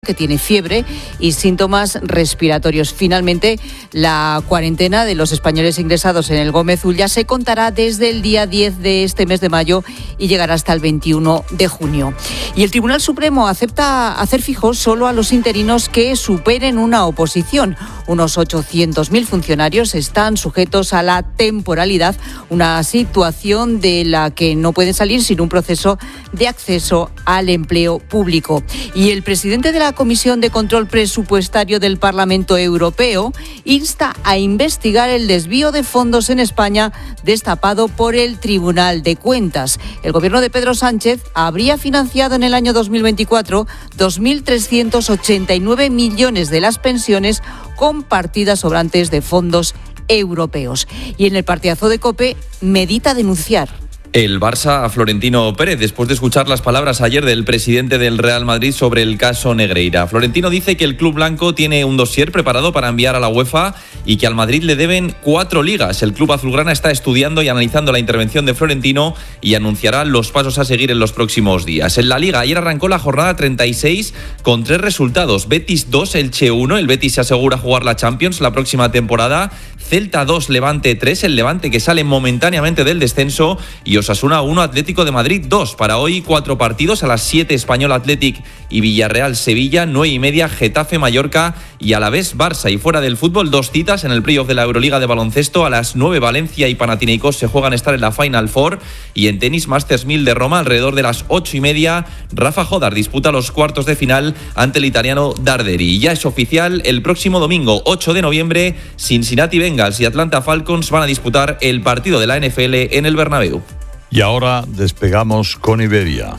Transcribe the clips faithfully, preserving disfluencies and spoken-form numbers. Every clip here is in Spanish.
que tiene fiebre y síntomas respiratorios. Finalmente, la cuarentena de los españoles ingresados en el Gómez Ulla se contará desde el día diez de este mes de mayo y llegará hasta el veintiuno de junio. Y el Tribunal Supremo acepta hacer fijos solo a los interinos que superen una oposición. Unos ochocientos mil funcionarios están sujetos a la temporalidad, una situación de la que no pueden salir sin un proceso de acceso al empleo público. Y el presidente de la Comisión de Control Presupuestario del Parlamento Europeo insta a investigar el desvío de fondos en España destapado por el Tribunal de Cuentas. El gobierno de Pedro Sánchez habría financiado en el año dos mil veinticuatro dos mil trescientos ochenta y nueve millones de las pensiones con partidas sobrantes de fondos europeos. Y en el partidazo de COPE medita denunciar. El Barça a Florentino Pérez, después de escuchar las palabras ayer del presidente del Real Madrid sobre el caso Negreira. Florentino dice que el club blanco tiene un dossier preparado para enviar a la UEFA y que al Madrid le deben cuatro ligas. El club azulgrana está estudiando y analizando la intervención de Florentino y anunciará los pasos a seguir en los próximos días. En la Liga, ayer arrancó la jornada treinta y seis con tres resultados. Betis dos, Elche uno. El Betis se asegura jugar la Champions la próxima temporada. Celta dos, Levante tres. El Levante que sale momentáneamente del descenso. Y Osasuna uno, Atlético de Madrid dos. Para hoy, cuatro partidos. A las siete, Español Athletic y Villarreal Sevilla. nueve y media, Getafe Mallorca y Alavés Barça. Y fuera del fútbol, dos citas en el playoff de la Euroliga de baloncesto. A las nueve, Valencia y Panathinaikos se juegan estar en la Final Four. Y en tenis, Masters mil de Roma, alrededor de las ocho y media, Rafa Jodar disputa los cuartos de final ante el italiano Darderi. Y ya es oficial, el próximo domingo, ocho de noviembre, Cincinnati Bengals y Atlanta Falcons van a disputar el partido de la N F L en el Bernabéu. Y ahora despegamos con Iberia.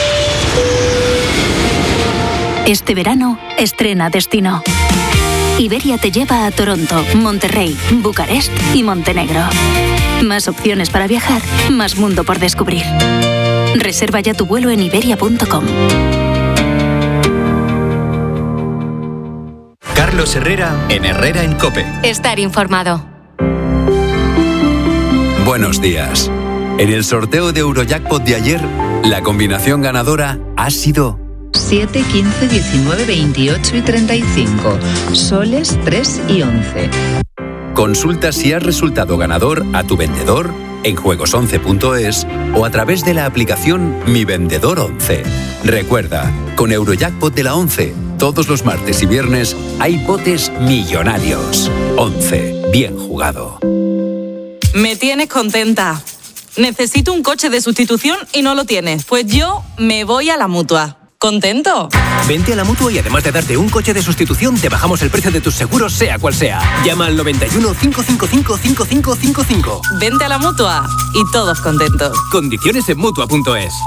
Este verano estrena destino. Iberia te lleva a Toronto, Monterrey, Bucarest y Montenegro. Más opciones para viajar, más mundo por descubrir. Reserva ya tu vuelo en iberia punto com. Carlos Herrera en Herrera en COPE. Estar informado. Buenos días. En el sorteo de Eurojackpot de ayer, la combinación ganadora ha sido siete, quince, diecinueve, veintiocho y treinta y cinco. Soles tres y once. Consulta si has resultado ganador a tu vendedor en juegos once punto es o a través de la aplicación Mi Vendedor once. Recuerda, con Eurojackpot de la once, todos los martes y viernes hay botes millonarios. once. Bien jugado. Me tienes contenta. Necesito un coche de sustitución y no lo tienes. Pues yo me voy a la Mutua. ¿Contento? Vente a la Mutua y además de darte un coche de sustitución, te bajamos el precio de tus seguros, sea cual sea. Llama al noventa y uno, cinco cinco cinco, cinco cinco cinco cinco. Vente a la Mutua y todos contentos. Condiciones en Mutua punto es.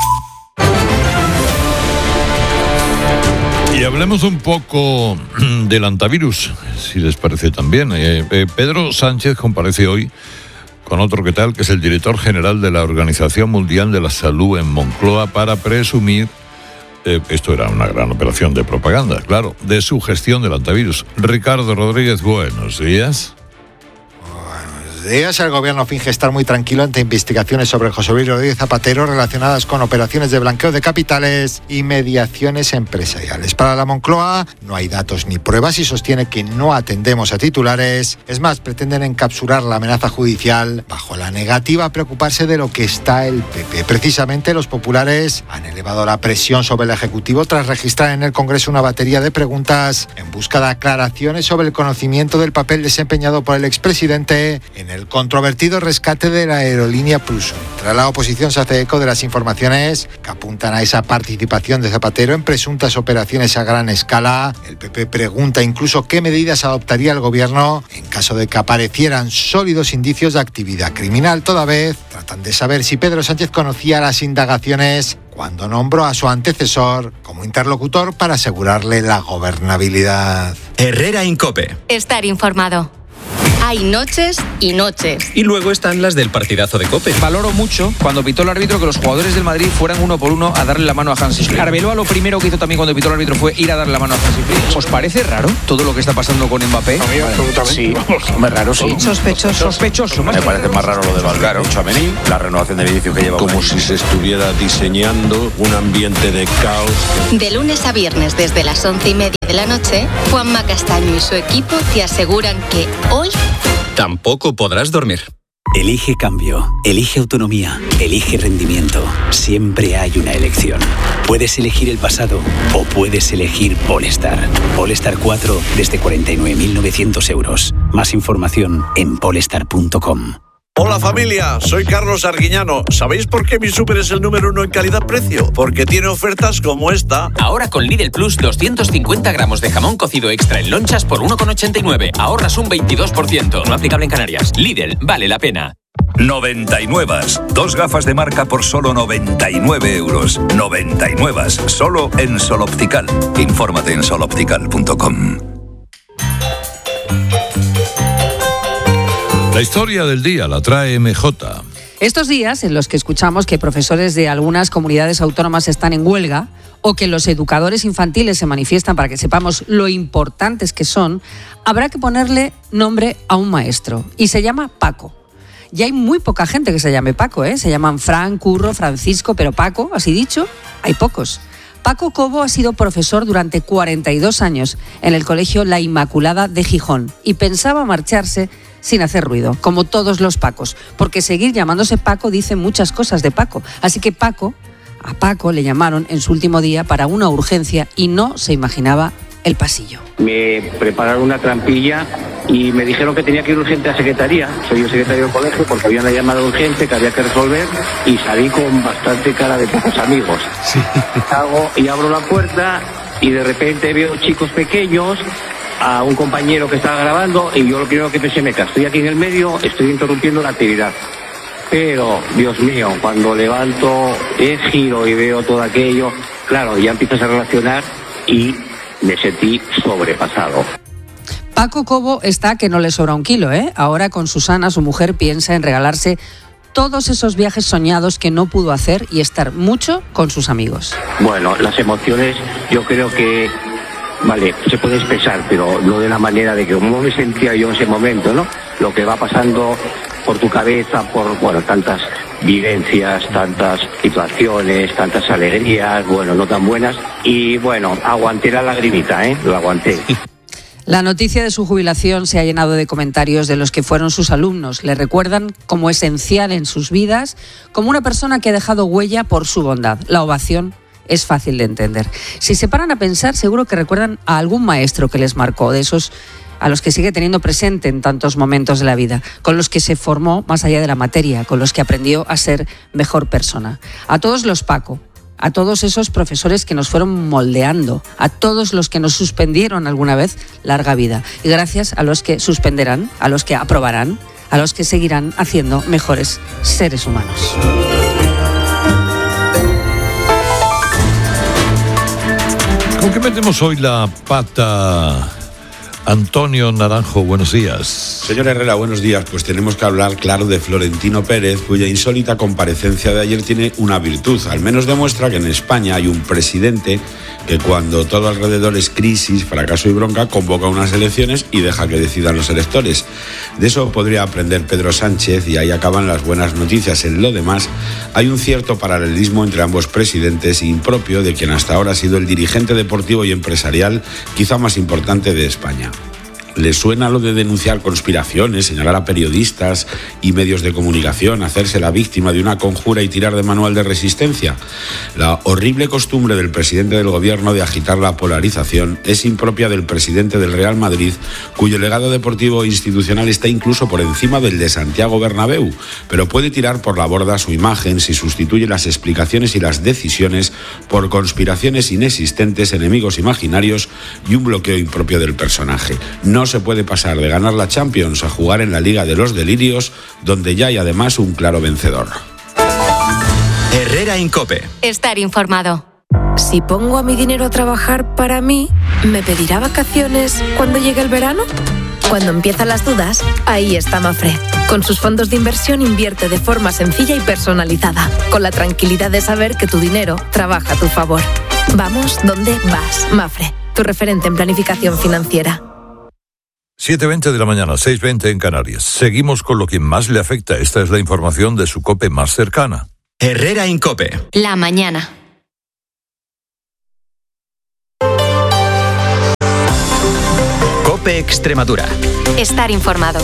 Y hablemos un poco del antivirus, si les parece también. Eh, eh, Pedro Sánchez comparece hoy con otro que tal, que es el director general de la Organización Mundial de la Salud en Moncloa, para presumir, eh, esto era una gran operación de propaganda, claro, de su gestión del antivirus. Ricardo Rodríguez, buenos días. días. El gobierno finge estar muy tranquilo ante investigaciones sobre José Luis Rodríguez Zapatero relacionadas con operaciones de blanqueo de capitales y mediaciones empresariales. Para la Moncloa no hay datos ni pruebas y sostiene que no atendemos a titulares. Es más, pretenden encapsular la amenaza judicial bajo la negativa a preocuparse de lo que está el P P. Precisamente los populares han elevado la presión sobre el Ejecutivo tras registrar en el Congreso una batería de preguntas en busca de aclaraciones sobre el conocimiento del papel desempeñado por el expresidente en el controvertido rescate de la aerolínea Plus. Tras la oposición se hace eco de las informaciones que apuntan a esa participación de Zapatero en presuntas operaciones a gran escala. El P P pregunta incluso qué medidas adoptaría el gobierno en caso de que aparecieran sólidos indicios de actividad criminal. Toda vez tratan de saber si Pedro Sánchez conocía las indagaciones cuando nombró a su antecesor como interlocutor para asegurarle la gobernabilidad. Herrera en COPE. Estar informado. Hay noches y noches. Y luego están las del partidazo de COPE. Valoro mucho cuando pitó el árbitro que los jugadores del Madrid fueran uno por uno a darle la mano a Hansi Flick. Arbeloa lo primero que hizo también cuando pitó el árbitro fue ir a darle la mano a Hansi Flick. ¿Os parece raro todo lo que está pasando con Mbappé? A mí absolutamente. Sí, más raro sí. Sospechoso. Sospechoso. Más Me parece más raro lo de Valgaro, Tchouaméni, la renovación del edificio que lleva. Como si se estuviera diseñando un ambiente de caos. De lunes a viernes desde las once y media. de la noche, Juanma Castaño y su equipo te aseguran que hoy tampoco podrás dormir. Elige cambio, elige autonomía, elige rendimiento. Siempre hay una elección. Puedes elegir el pasado o puedes elegir Polestar. Polestar cuatro desde cuarenta y nueve mil novecientos euros. Más información en polestar punto com. Hola familia, soy Carlos Arguiñano. ¿Sabéis por qué mi súper es el número uno en calidad-precio? Porque tiene ofertas como esta. Ahora con Lidl Plus, doscientos cincuenta gramos de jamón cocido extra en lonchas por uno con ochenta y nueve. Ahorras un veintidós por ciento. No aplicable en Canarias. Lidl, vale la pena. noventa y nueve. Dos gafas de marca por solo noventa y nueve euros. noventa y nueve. Solo en Sol Optical. Infórmate en sol optical punto com. La historia del día la trae M J. Estos días en los que escuchamos que profesores de algunas comunidades autónomas están en huelga o que los educadores infantiles se manifiestan para que sepamos lo importantes que son, habrá que ponerle nombre a un maestro y se llama Paco. Y hay muy poca gente que se llame Paco, ¿eh? Se llaman Fran, Curro, Francisco, pero Paco, así dicho, hay pocos. Paco Cobo ha sido profesor durante cuarenta y dos años en el colegio La Inmaculada de Gijón y pensaba marcharse sin hacer ruido, como todos los Pacos, porque seguir llamándose Paco dice muchas cosas de Paco. Así que Paco, a Paco le llamaron en su último día para una urgencia y no se imaginaba el pasillo. Me prepararon una trampilla y me dijeron que tenía que ir urgente a secretaría. Soy el secretario del colegio porque había una llamada urgente que había que resolver y salí con bastante cara de pocos amigos. Sí. Salgo y abro la puerta y de repente veo chicos pequeños, a un compañero que estaba grabando y yo lo primero que pensé, me estoy aquí en el medio, estoy interrumpiendo la actividad. Pero, Dios mío, cuando levanto el giro y veo todo aquello, claro, ya empiezas a relacionar y me sentí sobrepasado. Paco Cobo está que no le sobra un kilo, ¿eh? Ahora con Susana, su mujer, piensa en regalarse todos esos viajes soñados que no pudo hacer y estar mucho con sus amigos. Bueno, las emociones yo creo que, vale, se puede expresar, pero no de la manera de que como me sentía yo en ese momento, ¿no? Lo que va pasando por tu cabeza, por, bueno, tantas vivencias, tantas situaciones, tantas alegrías, bueno, no tan buenas. Y bueno, aguanté la lagrimita, ¿eh? Lo aguanté. La noticia de su jubilación se ha llenado de comentarios de los que fueron sus alumnos. Le recuerdan como esencial en sus vidas, como una persona que ha dejado huella por su bondad. La ovación es fácil de entender. Si se paran a pensar, seguro que recuerdan a algún maestro que les marcó, de esos a los que sigue teniendo presente en tantos momentos de la vida, con los que se formó más allá de la materia, con los que aprendió a ser mejor persona. A todos los Paco, a todos esos profesores que nos fueron moldeando, a todos los que nos suspendieron alguna vez, larga vida. Y gracias a los que suspenderán, a los que aprobarán, a los que seguirán haciendo mejores seres humanos. ¿Con qué metemos hoy la pata? Antonio Naranjo, buenos días. Señor Herrera, buenos días. Pues tenemos que hablar, claro, de Florentino Pérez, cuya insólita comparecencia de ayer tiene una virtud. Al menos demuestra que en España hay un presidente que cuando todo alrededor es crisis, fracaso y bronca, convoca unas elecciones y deja que decidan los electores. De eso podría aprender Pedro Sánchez y ahí acaban las buenas noticias. En lo demás, hay un cierto paralelismo entre ambos presidentes, impropio de quien hasta ahora ha sido el dirigente deportivo y empresarial quizá más importante de España. ¿Les suena lo de denunciar conspiraciones, señalar a periodistas y medios de comunicación, hacerse la víctima de una conjura y tirar de manual de resistencia? La horrible costumbre del presidente del gobierno de agitar la polarización es impropia del presidente del Real Madrid, cuyo legado deportivo e institucional está incluso por encima del de Santiago Bernabéu, pero puede tirar por la borda su imagen si sustituye las explicaciones y las decisiones por conspiraciones inexistentes, enemigos imaginarios y un bloqueo impropio del personaje. No se puede pasar de ganar la Champions a jugar en la Liga de los Delirios, donde ya hay además un claro vencedor. Herrera Incope. Estar informado. Si pongo a mi dinero a trabajar para mí, ¿me pedirá vacaciones cuando llegue el verano? Cuando empiezan las dudas, ahí está Mafre. Con sus fondos de inversión invierte de forma sencilla y personalizada, con la tranquilidad de saber que tu dinero trabaja a tu favor. Vamos donde vas, Mafre, tu referente en planificación financiera. siete veinte de la mañana, seis veinte en Canarias. Seguimos con lo que más le afecta. Esta es la información de su COPE más cercana. Herrera Incope. La mañana. COPE Extremadura. Estar informado.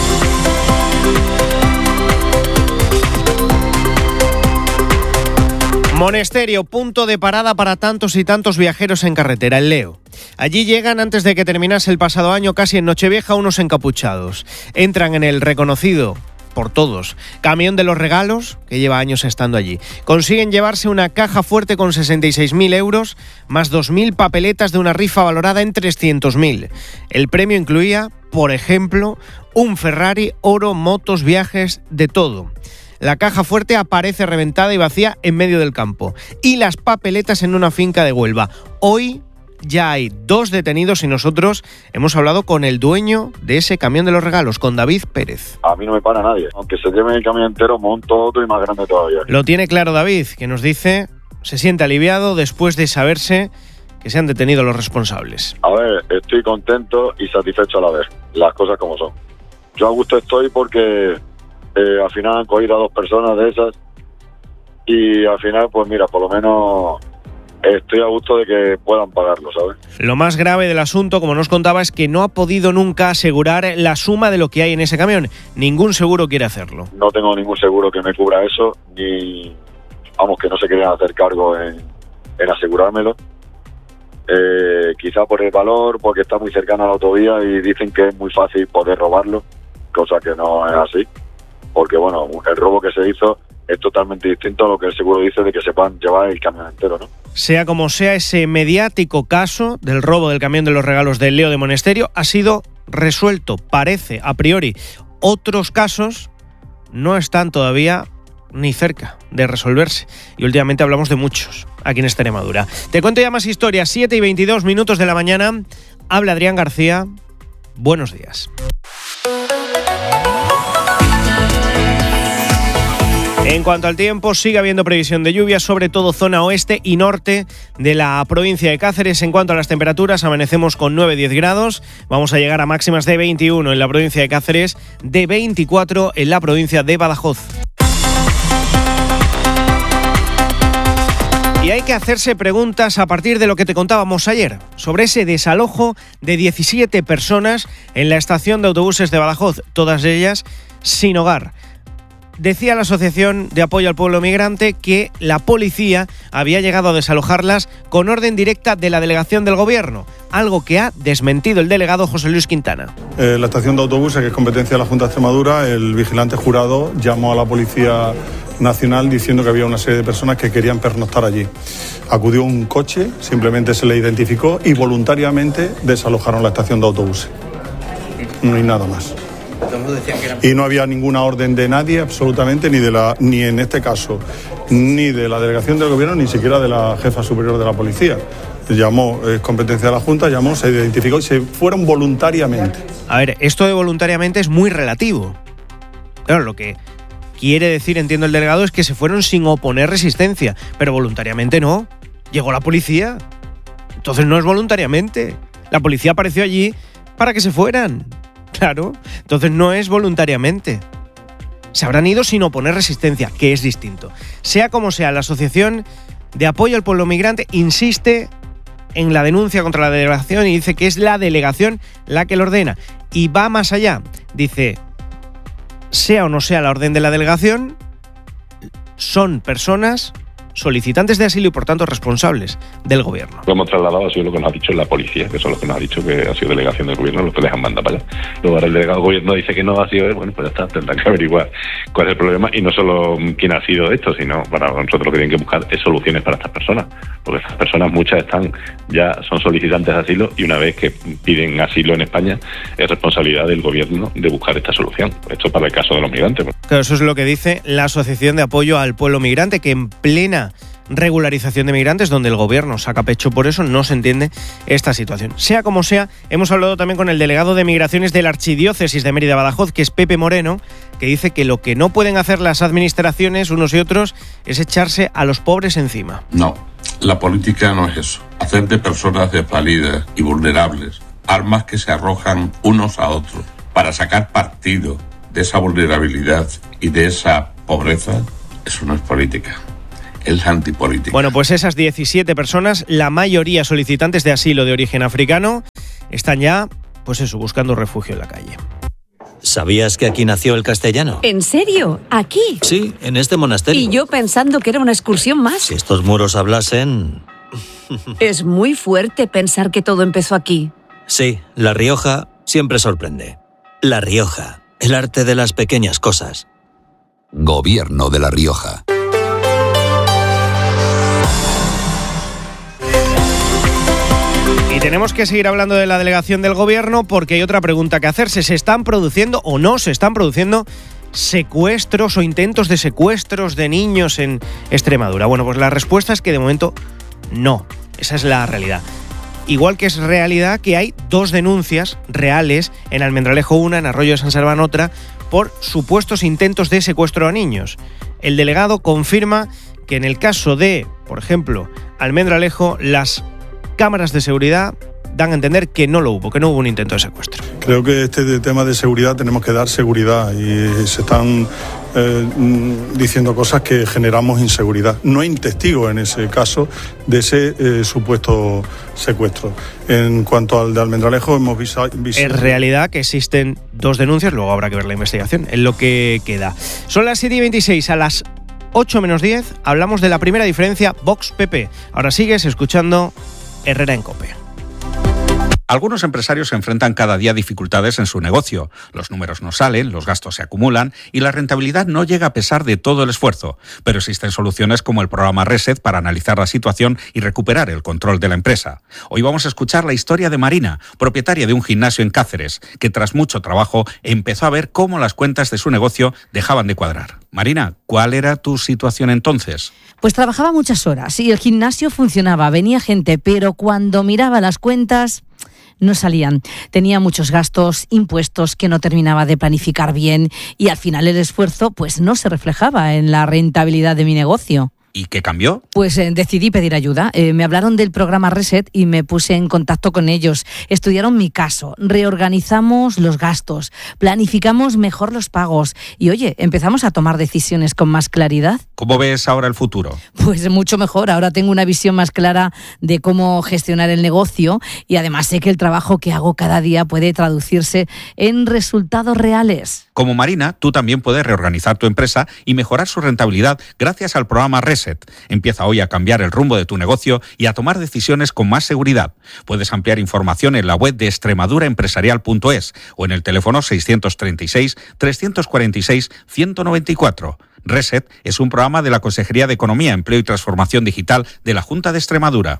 Monesterio, punto de parada para tantos y tantos viajeros en carretera, el Leo. Allí llegan antes de que terminase el pasado año, casi en Nochevieja, unos encapuchados. Entran en el reconocido por todos camión de los regalos, que lleva años estando allí. Consiguen llevarse una caja fuerte con sesenta y seis mil euros, más dos mil papeletas de una rifa valorada en trescientos mil. El premio incluía, por ejemplo, un Ferrari, oro, motos, viajes, de todo. La caja fuerte aparece reventada y vacía en medio del campo. Y las papeletas en una finca de Huelva. Hoy ya hay dos detenidos y nosotros hemos hablado con el dueño de ese camión de los regalos, con David Pérez. A mí no me para nadie. Aunque se lleven el camión entero, monto otro y más grande todavía. Lo tiene claro David, que nos dice se siente aliviado después de saberse que se han detenido los responsables. A ver, estoy contento y satisfecho a la vez. Las cosas como son. Yo a gusto estoy porque... Eh, al final han cogido a dos personas de esas y al final, pues mira, por lo menos estoy a gusto de que puedan pagarlo, ¿sabes? Lo más grave del asunto, como nos contaba, es que no ha podido nunca asegurar la suma de lo que hay en ese camión. Ningún seguro quiere hacerlo. No tengo ningún seguro que me cubra eso, ni, vamos, que no se quieran hacer cargo en, en asegurármelo. Eh, quizá por el valor, porque está muy cercano a la autovía y dicen que es muy fácil poder robarlo, cosa que no es así. Porque, bueno, el robo que se hizo es totalmente distinto a lo que el seguro dice de que se puedan llevar el camión entero, ¿no? Sea como sea, ese mediático caso del robo del camión de los regalos del Leo de Monesterio ha sido resuelto, parece, a priori. Otros casos no están todavía ni cerca de resolverse. Y últimamente hablamos de muchos aquí en Extremadura. Te cuento ya más historias. siete y veintidós minutos de la mañana. Habla Adrián García. Buenos días. En cuanto al tiempo, sigue habiendo previsión de lluvia, sobre todo zona oeste y norte de la provincia de Cáceres. En cuanto a las temperaturas, amanecemos con nueve a diez grados. Vamos a llegar a máximas de veintiuno en la provincia de Cáceres, de veinticuatro en la provincia de Badajoz. Y hay que hacerse preguntas a partir de lo que te contábamos ayer, sobre ese desalojo de diecisiete personas en la estación de autobuses de Badajoz, todas ellas sin hogar. Decía la Asociación de Apoyo al Pueblo Migrante que la policía había llegado a desalojarlas con orden directa de la delegación del gobierno, algo que ha desmentido el delegado José Luis Quintana. Eh, la estación de autobuses, que es competencia de la Junta de Extremadura, el vigilante jurado llamó a la Policía Nacional diciendo que había una serie de personas que querían pernoctar allí. Acudió un coche, simplemente se le identificó y voluntariamente desalojaron la estación de autobuses. No hay nada más. Y no había ninguna orden de nadie, absolutamente, ni de la, ni en este caso, ni de la delegación del gobierno, ni siquiera de la jefa superior de la policía. Llamó, es competencia de la Junta, llamó, se identificó y se fueron voluntariamente. A ver, esto de voluntariamente es muy relativo. Claro, lo que quiere decir, entiendo el delegado, es que se fueron sin oponer resistencia, pero voluntariamente no. Llegó la policía. Entonces no es voluntariamente. La policía apareció allí para que se fueran. Claro, entonces no es voluntariamente. Se habrán ido sin oponer resistencia, que es distinto. Sea como sea, la Asociación de Apoyo al Pueblo Migrante insiste en la denuncia contra la delegación y dice que es la delegación la que lo ordena. Y va más allá. Dice, sea o no sea la orden de la delegación, son personas solicitantes de asilo y por tanto responsables del gobierno. Lo hemos trasladado, ha sido lo que nos ha dicho la policía, que son los que nos ha dicho que ha sido delegación del gobierno, los que les han mandado para allá. Luego ahora el delegado del gobierno dice que no ha sido él, bueno, pues ya está, tendrán que averiguar cuál es el problema y no solo quién ha sido esto, sino para nosotros lo que tienen que buscar es soluciones para estas personas, porque estas personas muchas están ya son solicitantes de asilo y una vez que piden asilo en España es responsabilidad del gobierno de buscar esta solución. Esto para el caso de los migrantes. Claro, eso es lo que dice la Asociación de Apoyo al Pueblo Migrante, que en plena regularización de migrantes, donde el gobierno saca pecho por eso, no se entiende esta situación. Sea como sea, hemos hablado también con el delegado de Migraciones de la Archidiócesis de Mérida-Badajoz, que es Pepe Moreno, que dice que lo que no pueden hacer las administraciones, unos y otros, es echarse a los pobres encima. No, la política no es eso. Hacer de personas desvalidas y vulnerables armas que se arrojan unos a otros para sacar partido de esa vulnerabilidad y de esa pobreza, eso no es política. Es antipolítica. Bueno, pues esas diecisiete personas, la mayoría solicitantes de asilo de origen africano, están ya pues eso, buscando refugio en la calle. ¿Sabías que aquí nació el castellano? ¿En serio? ¿Aquí? Sí, en este monasterio. Y yo pensando que era una excursión más. Si estos muros hablasen... Es muy fuerte pensar que todo empezó aquí. Sí, La Rioja siempre sorprende. La Rioja, el arte de las pequeñas cosas. Gobierno de La Rioja. Y tenemos que seguir hablando de la delegación del gobierno porque hay otra pregunta que hacerse. ¿Se están produciendo o no se están produciendo secuestros o intentos de secuestros de niños en Extremadura? Bueno, pues la respuesta es que de momento no. Esa es la realidad. Igual que es realidad que hay dos denuncias reales, en Almendralejo una, en Arroyo de San Serván otra, por supuestos intentos de secuestro a niños. El delegado confirma que en el caso de, por ejemplo, Almendralejo, las cámaras de seguridad dan a entender que no lo hubo, que no hubo un intento de secuestro. Creo que este tema de seguridad tenemos que dar seguridad y se están eh, diciendo cosas que generamos inseguridad. No hay testigos en ese caso de ese eh, supuesto secuestro. En cuanto al de Almendralejo, hemos visto... Es realidad que existen dos denuncias, luego habrá que ver la investigación, en lo que queda. Son las siete y veintiséis, a las ocho menos diez hablamos de la primera diferencia Vox-P P. Ahora sigues escuchando Herrera en COPE. Algunos empresarios se enfrentan cada día a dificultades en su negocio. Los números no salen, los gastos se acumulan y la rentabilidad no llega a pesar de todo el esfuerzo. Pero existen soluciones como el programa Reset para analizar la situación y recuperar el control de la empresa. Hoy vamos a escuchar la historia de Marina, propietaria de un gimnasio en Cáceres, que tras mucho trabajo empezó a ver cómo las cuentas de su negocio dejaban de cuadrar. Marina, ¿cuál era tu situación entonces? Pues trabajaba muchas horas y el gimnasio funcionaba, venía gente, pero cuando miraba las cuentas no salían. Tenía muchos gastos, impuestos que no terminaba de planificar bien y al final el esfuerzo pues no se reflejaba en la rentabilidad de mi negocio. ¿Y qué cambió? Pues eh, decidí pedir ayuda. Eh, me hablaron del programa Reset y me puse en contacto con ellos. Estudiaron mi caso, reorganizamos los gastos, planificamos mejor los pagos y, oye, empezamos a tomar decisiones con más claridad. ¿Cómo ves ahora el futuro? Pues mucho mejor. Ahora tengo una visión más clara de cómo gestionar el negocio y además sé que el trabajo que hago cada día puede traducirse en resultados reales. Como Marina, tú también puedes reorganizar tu empresa y mejorar su rentabilidad gracias al programa Reset. Empieza hoy a cambiar el rumbo de tu negocio y a tomar decisiones con más seguridad. Puedes ampliar información en la web de extremadura empresarial punto es o en el teléfono seiscientos treinta y seis, trescientos cuarenta y seis, ciento noventa y cuatro. Reset es un programa de la Consejería de Economía, Empleo y Transformación Digital de la Junta de Extremadura.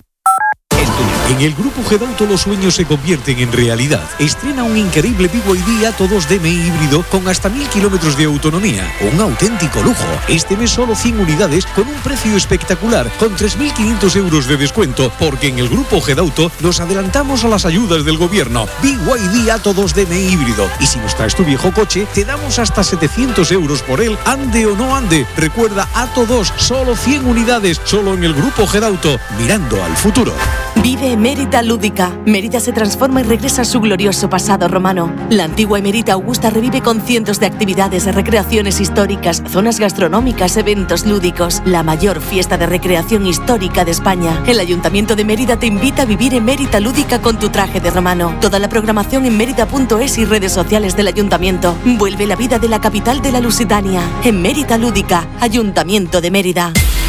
En el Grupo Gedauto los sueños se convierten en realidad. Estrena un increíble B Y D Atto dos D M I híbrido con hasta mil kilómetros de autonomía. Un auténtico lujo. Este mes solo cien unidades con un precio espectacular, con tres mil quinientos euros de descuento, porque en el Grupo Gedauto nos adelantamos a las ayudas del gobierno. B Y D Atto dos D M I híbrido. Y si nos traes tu viejo coche, te damos hasta setecientos euros por él, ande o no ande. Recuerda, Atto dos, solo cien unidades, solo en el Grupo Gedauto, mirando al futuro. Vive Emérita Lúdica. Mérida se transforma y regresa a su glorioso pasado romano. La antigua Emérita Augusta revive con cientos de actividades, recreaciones históricas, zonas gastronómicas, eventos lúdicos. La mayor fiesta de recreación histórica de España. El Ayuntamiento de Mérida te invita a vivir Emérita Lúdica con tu traje de romano. Toda la programación en mérida punto es y redes sociales del Ayuntamiento. Vuelve la vida de la capital de la Lusitania. Emérita Lúdica, Ayuntamiento de Mérida.